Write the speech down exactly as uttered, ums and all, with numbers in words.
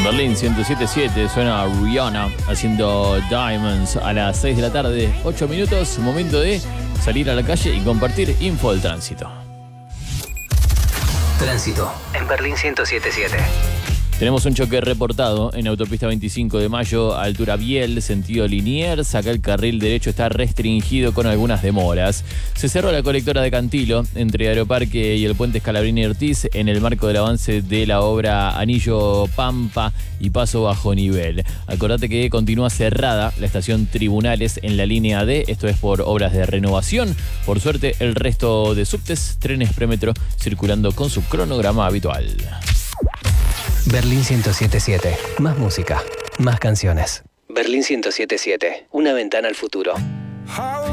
Berlín ciento siete punto siete suena Rihanna haciendo Diamonds a las seis de la tarde, ocho minutos, momento de salir a la calle y compartir info del tránsito. Tránsito en Berlín ciento siete punto siete. Tenemos un choque reportado en autopista veinticinco de mayo, altura Biel, sentido Liniers. Acá el carril derecho está restringido con algunas demoras. Se cerró la colectora de Cantilo entre Aeroparque y el puente Scalabrini Ortiz en el marco del avance de la obra Anillo Pampa y Paso Bajo Nivel. Acordate que continúa cerrada la estación Tribunales en la línea D, esto es por obras de renovación. Por suerte, el resto de subtes, trenes premetro circulando con su cronograma habitual. Berlín ciento siete punto siete. Más música, más canciones. Berlín ciento siete punto siete. Una ventana al futuro.